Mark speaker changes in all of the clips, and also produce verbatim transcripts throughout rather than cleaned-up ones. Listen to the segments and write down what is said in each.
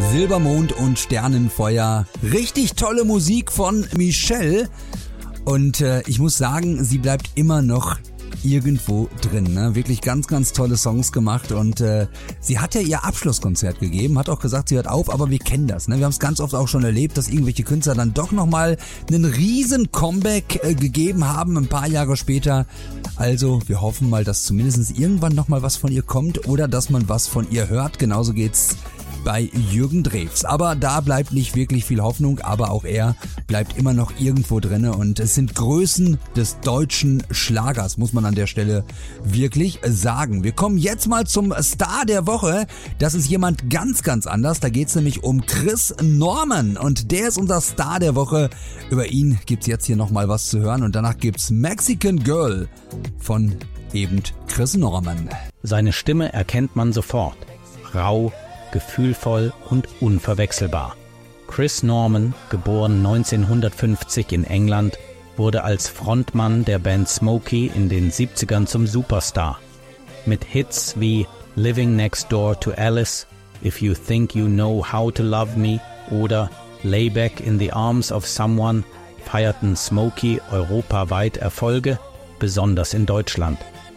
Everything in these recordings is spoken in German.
Speaker 1: Silbermond und Sternenfeuer. Richtig tolle Musik von Michelle. Und äh, ich muss sagen, sie bleibt immer noch irgendwo drin. Ne? Wirklich ganz, ganz tolle Songs gemacht. Und äh, sie hat ja ihr Abschlusskonzert gegeben, hat auch gesagt, sie hört auf, aber wir kennen das. Ne? Wir haben es ganz oft auch schon erlebt, dass irgendwelche Künstler dann doch nochmal einen riesen Comeback äh, gegeben haben, ein paar Jahre später. Also wir hoffen mal, dass zumindest irgendwann nochmal was von ihr kommt oder dass man was von ihr hört. Genauso geht's bei Jürgen Drews. Aber da bleibt nicht wirklich viel Hoffnung, aber auch er bleibt immer noch irgendwo drinne und es sind Größen des deutschen Schlagers, muss man an der Stelle wirklich sagen. Wir kommen jetzt mal zum Star der Woche. Das ist jemand ganz, ganz anders. Da geht's nämlich um Chris Norman und der ist unser Star der Woche. Über ihn gibt's jetzt hier nochmal was zu hören und danach gibt's Mexican Girl von eben Chris Norman.
Speaker 2: Seine Stimme erkennt man sofort. Rau, gefühlvoll und unverwechselbar. Chris Norman, geboren neunzehnhundertfünfzig in England, wurde als Frontmann der Band Smokey in den siebzigern zum Superstar. Mit Hits wie Living Next Door to Alice, If You Think You Know How to Love Me oder Lay Back in the Arms of Someone feierten Smokey europaweit Erfolge, besonders in Deutschland.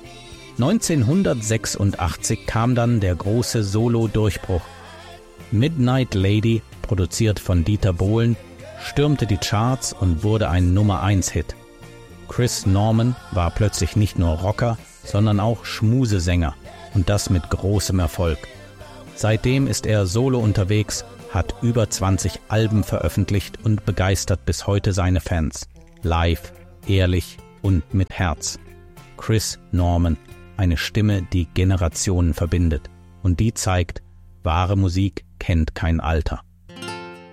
Speaker 2: neunzehnhundertsechsundachtzig kam dann der große Solo-Durchbruch. Midnight Lady, produziert von Dieter Bohlen, stürmte die Charts und wurde ein Nummer eins Hit. Chris Norman war plötzlich nicht nur Rocker, sondern auch Schmusesänger und das mit großem Erfolg. Seitdem ist er solo unterwegs, hat über zwanzig Alben veröffentlicht und begeistert bis heute seine Fans. Live, ehrlich und mit Herz. Chris Norman. Eine Stimme, die Generationen verbindet und die zeigt, wahre Musik kennt kein Alter.